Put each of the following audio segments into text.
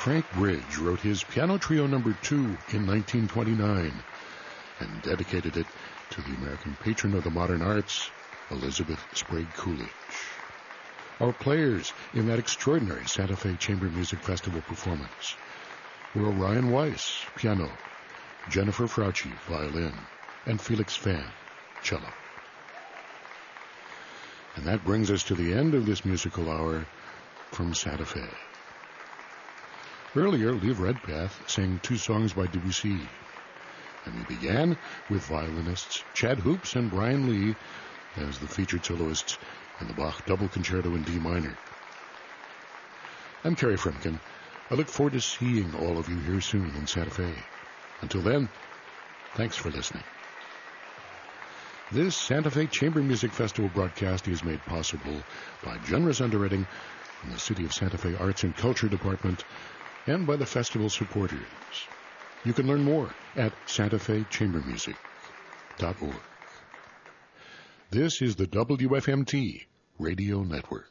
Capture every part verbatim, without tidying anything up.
Frank Bridge wrote his Piano Trio number two in nineteen twenty-nine and dedicated it to the American patron of the modern arts, Elizabeth Sprague Coolidge. Our players in that extraordinary Santa Fe Chamber Music Festival performance were Orion Weiss, piano, Jennifer Frauci, violin, and Felix Fan, cello. And that brings us to the end of this musical hour from Santa Fe. Earlier, Liv Redpath sang two songs by Debussy, and we began with violinists Chad Hoops and Brian Lee as the featured soloists in the Bach Double Concerto in D minor. I'm Kerry Fremkin. I look forward to seeing all of you here soon in Santa Fe. Until then, thanks for listening. This Santa Fe Chamber Music Festival broadcast is made possible by generous underwriting from the City of Santa Fe Arts and Culture Department and by the festival supporters. You can learn more at santa fe chamber music dot org. This is the W F M T Radio Network.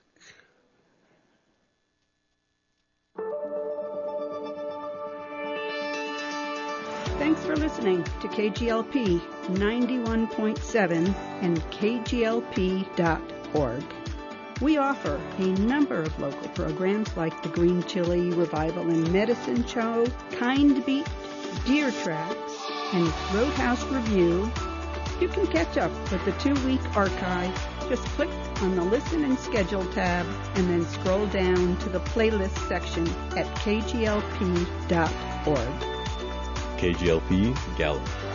Thanks for listening to K G L P ninety-one point seven and K G L P dot org. We offer a number of local programs like the Green Chili Revival and Medicine Show, Kind Beat, Deer Tracks, and Roadhouse Review. You can catch up with the two-week archive. Just click on the Listen and Schedule tab and then scroll down to the playlist section at K G L P dot org. K G L P Gallup.